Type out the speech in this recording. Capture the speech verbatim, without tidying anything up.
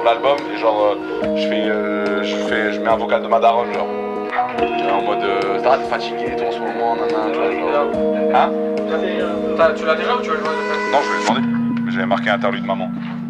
de l'album et genre euh, je fais euh, je fais je mets un vocal de ma daronne genre. Euh, en mode euh, ça t'es fatigué et tout en ce moment, nanana, tu vois, genre. Hein? Tu l'as déjà ou tu vas le jouer de Non, je vais lui demander. Mais j'avais marqué interlude maman.